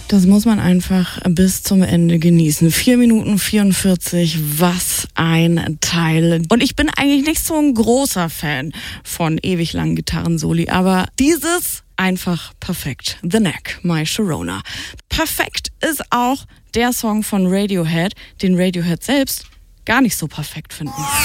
Das muss man einfach bis zum Ende genießen. 4 Minuten 44, was ein Teil. Und ich bin eigentlich nicht so ein großer Fan von ewig langen Gitarrensoli, aber dieses einfach perfekt. The Knack, My Sharona. Perfekt ist auch der Song von Radiohead, den Radiohead selbst gar nicht so perfekt finden.